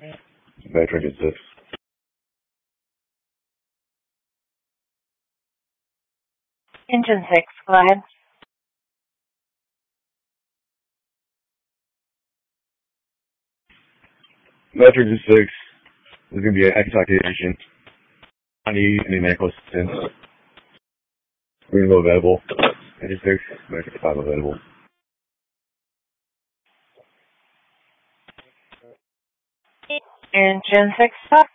Veteran 6. Engine 6, go ahead. Veteran 6. There's going to be an activation. I need any medical assistance. We're going to go available. Engine 6, Veteran 5 available. Engine 6, stop.